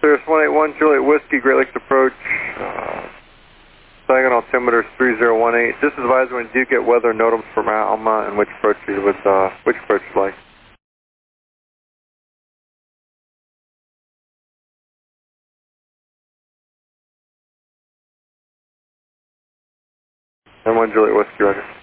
Cirrus 181, Juliet Whiskey, Great Lakes approach, diagonal altimeter 3018. Just advise when you do get weather NOTAMs from Alma and which approach you would, which approach you like. And 1 Juliet Whiskey, Roger.